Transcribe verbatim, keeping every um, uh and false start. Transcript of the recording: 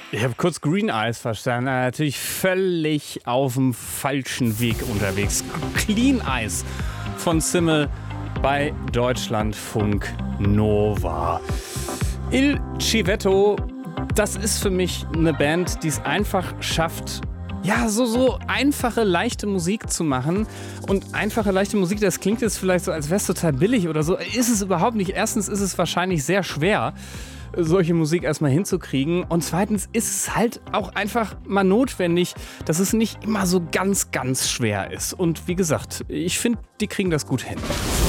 Ich habe kurz Green Eyes verstanden. Äh, Natürlich völlig auf dem falschen Weg unterwegs. Clean Eyes von Simmel bei Deutschlandfunk Nova. Il Civetto, das ist für mich eine Band, die es einfach schafft, ja, so, so einfache, leichte Musik zu machen. Und einfache, leichte Musik, das klingt jetzt vielleicht so, als wäre es total billig oder so. Ist es überhaupt nicht. Erstens ist es wahrscheinlich sehr schwer, solche Musik erstmal hinzukriegen. Und zweitens ist es halt auch einfach mal notwendig, dass es nicht immer so ganz, ganz schwer ist. Und wie gesagt, ich finde, die kriegen das gut hin.